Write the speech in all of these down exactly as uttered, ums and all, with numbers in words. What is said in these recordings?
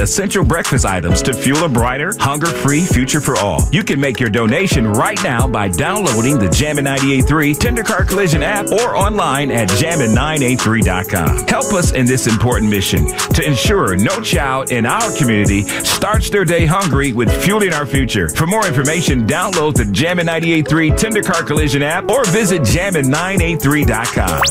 Essential breakfast items to fuel a brighter, hunger-free future for all. You can make your donation right now by downloading the Jammin' ninety-eight point three Tender Car Collision app or online at jammin nine eight three dot com. Help us in this important mission to ensure no child in our community starts their day hungry with fueling our future. For more information, download the Jammin' ninety-eight point three Tender Car Collision app or visit jammin nine eight three dot com.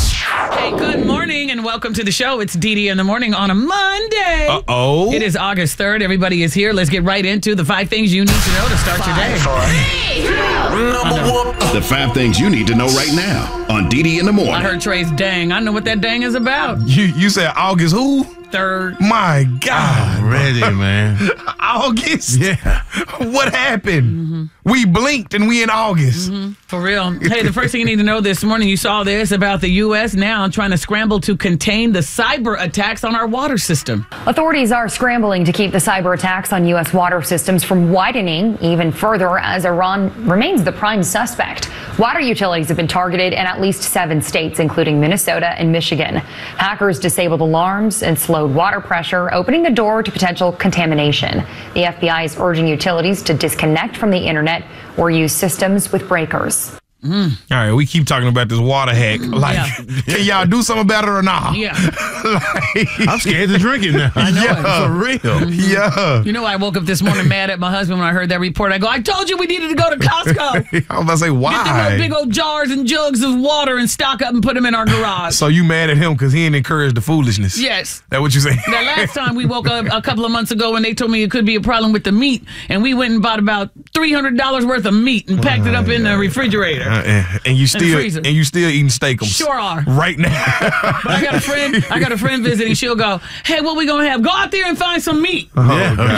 Hey, good morning and welcome to the show. It's Dee Dee in the morning on a Monday. Uh-oh. It is August third. Everybody is here. Let's get right into the five things you need to know to start your day. Three, number one. The five things you need to know right now on Dee Dee in the morning. I heard Trey's dang. I know what that dang is about. You you said August who? Third. My God. Ready, man. August? Yeah. What happened? Mm-hmm. We blinked and we in August. Mm-hmm. For real. Hey, the first thing you need to know this morning, you saw this about the U S now trying to scramble to contain the cyber attacks on our water system. Authorities are scrambling to keep the cyber attacks on U S water systems from widening even further as Iran remains the prime suspect. Water utilities have been targeted in at least seven states, including Minnesota and Michigan. Hackers disabled alarms and slowed water pressure, opening the door to potential contamination. The F B I is urging utilities to disconnect from the internet or use systems with breakers. Mm. All right, we keep talking about this water hack. Like, yeah. Can y'all do something about it or not? Yeah. Like, I'm scared to drink it now. I know yeah, it. For real. Mm-hmm. Yeah. You know, I woke up this morning mad at my husband when I heard that report. I go, I told you we needed to go to Costco. I was about to say, why? Get them big old jars and jugs of water and stock up and put them in our garage. So you mad at him because he didn't encourage the foolishness? Yes. That what you saying? Now, last time we woke up a couple of months ago and they told me it could be a problem with the meat, and we went and bought about three hundred dollars worth of meat and packed it up in the refrigerator. Uh, and you still freezer. and you still eating steakums. Sure are. Right now. But I got a friend, I got a friend visiting. She'll go, hey, what we gonna have? Go out there and find some meat. Oh,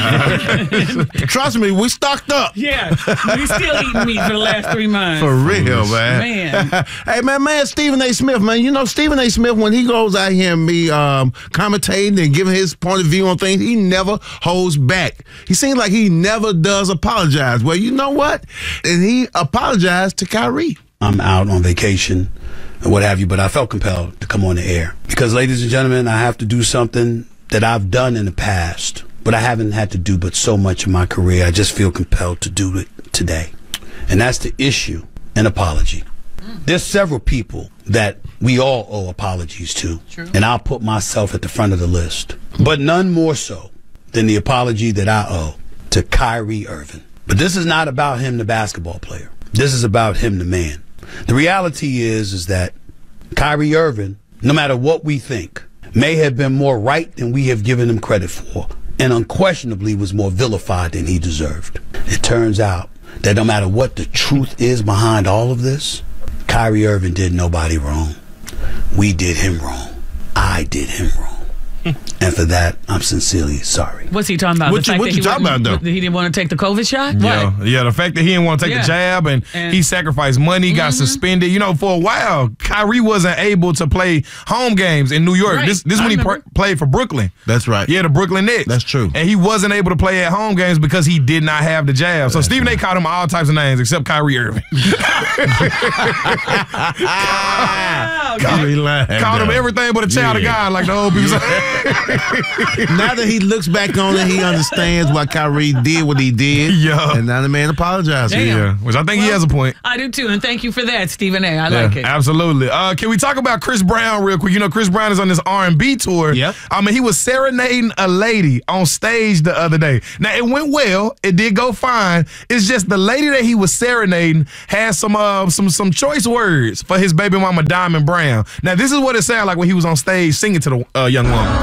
yeah. Trust me, we stocked up. Yeah. We still eating meat for the last three months. For real, man. Man. Hey, man, man, Stephen A. Smith, man. You know, Stephen A. Smith, when he goes out here and be um, commentating and giving his point of view on things, he never holds back. He seems like he never does apologize. Well, you know what? And he apologized to Kyrie. I'm out on vacation and what have you, but I felt compelled to come on the air. Because, ladies and gentlemen, I have to do something that I've done in the past, but I haven't had to do but so much in my career. I just feel compelled to do it today. And that's to issue an apology. There's several people that we all owe apologies to, True. And I'll put myself at the front of the list. But none more so than the apology that I owe to Kyrie Irving. But this is not about him, the basketball player. This is about him, the man. The reality is, is that Kyrie Irving, no matter what we think, may have been more right than we have given him credit for, and unquestionably was more vilified than he deserved. It turns out that no matter what the truth is behind all of this, Kyrie Irving did nobody wrong. We did him wrong. I did him wrong. And for that, I'm sincerely sorry. What's he talking about? What the you, fact what that you he talking about, though? He didn't want to take the COVID shot? Yeah, What? yeah. The fact that he didn't want to take Yeah. the jab and, And- he sacrificed money, got Mhm. suspended. You know, for a while, Kyrie wasn't able to play home games in New York. Right. This this I when he remember. pr- played for Brooklyn. That's right. Yeah, the Brooklyn Nets. That's true. And he wasn't able to play at home games because he did not have the jab. So That's Stephen right. A. called him all types of names except Kyrie Irving. Oh, okay. Kyrie lying, Called him though. everything but a child of Yeah. God, like the old people say. Now that he looks back on it, he understands why Kyrie did what he did. Yeah. And now the man apologized. Damn. Yeah, which I think he Well, has a point. I do too, and thank you for that, Stephen A. I Yeah, like it. absolutely. Uh, can we talk about Chris Brown real quick? You know, Chris Brown is on this R and B tour. Yep. I mean, he was serenading a lady on stage the other day. Now, it went well. It did go fine. It's just the lady that he was serenading had some uh, some some choice words for his baby mama, Diamond Brown. Now, this is what it sounded like when he was on stage singing to the uh, young woman.